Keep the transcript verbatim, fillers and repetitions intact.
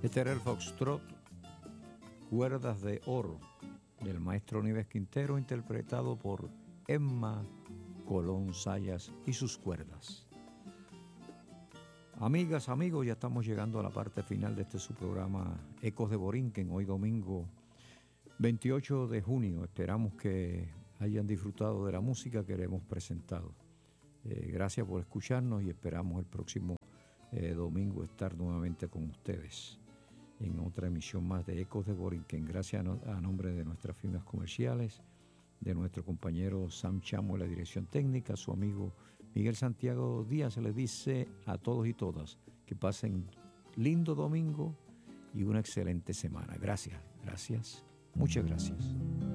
Este era el Foxtrot, Cuerdas de Oro, del maestro Nieves Quintero, interpretado por Emma Colón Sayas y sus cuerdas. Amigas, amigos, ya estamos llegando a la parte final de este su programa Ecos de Borinquen, hoy domingo veintiocho de junio. Esperamos que hayan disfrutado de la música que les hemos presentado. Eh, gracias por escucharnos y esperamos el próximo eh, domingo estar nuevamente con ustedes en otra emisión más de Ecos de Borinquen. Gracias a, no, a nombre de nuestras firmas comerciales, de nuestro compañero Sam Chamo en la dirección técnica, su amigo Miguel Santiago Díaz, les dice a todos y todas que pasen lindo domingo y una excelente semana. Gracias, gracias, muchas gracias.